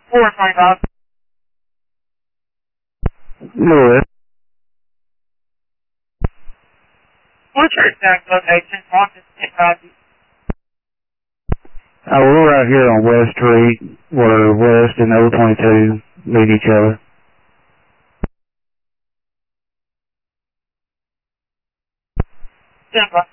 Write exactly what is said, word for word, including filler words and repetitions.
four twenty-five. Lewis. What's your exact location? One to get five. Uh, we're right here on West Street, where West and O twenty-two meet each other. Simple.